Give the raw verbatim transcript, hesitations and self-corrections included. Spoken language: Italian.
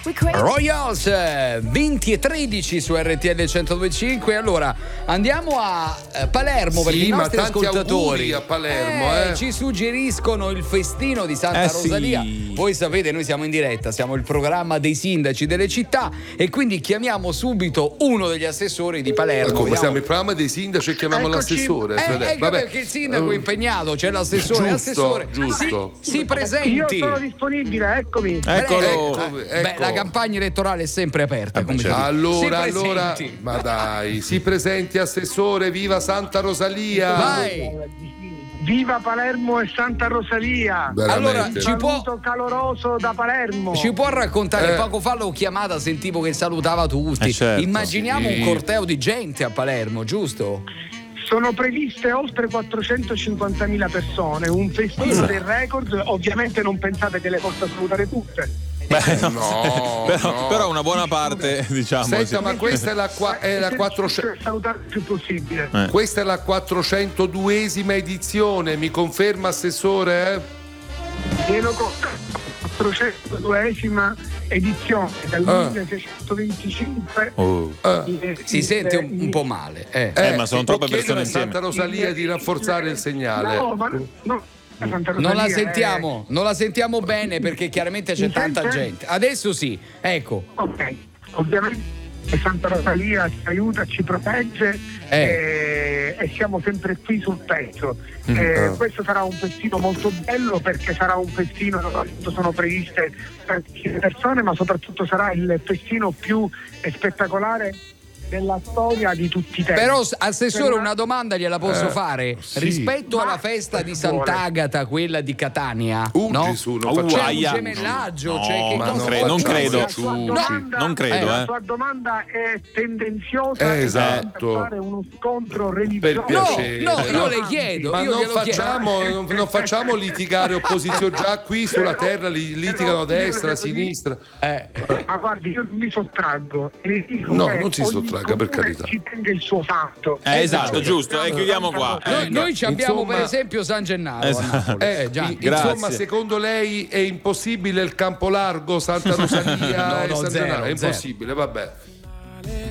Royals venti e tredici su R T L centodue e cinque. Allora andiamo a Palermo, sì, perché i nostri ma tanti ascoltatori a Palermo eh, eh. ci suggeriscono il festino di Santa eh, Rosalia. Sì. Voi sapete, noi siamo in diretta, siamo il programma dei sindaci delle città e quindi chiamiamo subito uno degli assessori di Palermo. Come Vediamo... siamo il programma dei sindaci e chiamiamo Eccoci. l'assessore. Eh, ecco Vabbè. perché il sindaco è impegnato, c'è l'assessore. Giusto, Assessore, giusto. Si, si Io presenti. sono disponibile, eccomi. Eccolo. Ecco, Beh, ecco. la campagna elettorale è sempre aperta. Eh, come certo. si dice. Allora, Si allora, presenti. ma dai, si presenti assessore, viva Santa Rosalia. Vai. Viva Palermo e Santa Rosalia. Allora, Veramente. ci può, Saluto caloroso da Palermo. ci può raccontare, Eh. poco fa l'ho chiamata, sentivo che salutava tutti. Eh, certo. Immaginiamo Sì. un corteo di gente a Palermo, giusto? Sono previste oltre quattrocentocinquantamila persone, un festino del record. Ovviamente non pensate che le possa salutare tutte. Beh, no. No, però, no. però una buona parte, diciamo. Senta, sì. ma questa è la, qua- è la quattrocento salutare il più possibile. Eh. questa è la quattrocentoduesima edizione, mi conferma assessore? Eh? Pieno con quattrocentoduesima edizione dal Ah. milleseicentoventicinque. Oh. Eh. Si sente un, un po' male. Eh. Eh, ma sono si può troppe chiedere persone a Santa insieme. Rosalia di rafforzare il segnale. No, ma no, Santa Non la Rosalia sentiamo, non la sentiamo bene perché chiaramente c'è Mi tanta sente? gente. Adesso sì, ecco. È, ok, ovviamente Santa Rosalia ci aiuta, ci protegge Eh. eh, e siamo sempre qui sul pezzo. Mm, Eh, eh. Questo sarà un festino molto bello perché sarà un festino dove sono previste tantissime persone, ma soprattutto sarà il festino più spettacolare della storia di tutti i tempi. Però, assessore, Per una domanda gliela posso Eh, fare? sì. Rispetto Ma- alla festa di vuole. Sant'Agata, quella di Catania, Uh, no? Gesù, non Uh, facciamo C'è un aia. gemellaggio, No, cioè che ma cosa non credo, non facciamo? credo. La sua No, domanda- non credo, La eh. sua domanda è tendenziosa Eh, e esatto. per fare uno scontro religioso. Per piacere. No, no, io No. le chiedo, Ma io non glielo chiedo. facciamo, non, non facciamo litigare opposizione, già qui sulla terra li- litigano a destra, a sinistra. Eh. Ma guardi, io mi sottraggo e le dico No, che non si ogni sottragga, per comune carità. ci tenga il suo santo. Eh, esatto, giusto, e chiudiamo qua. Noi, Eh, noi ci abbiamo insomma- per esempio San Gennaro Esatto. a Napoli. Eh, Eh, Gianni. in- Grazie. insomma, secondo lei è impossibile il Campolargo, Santa Rosalia No, e no, San zero, Gennaro? È zero. impossibile, vabbè.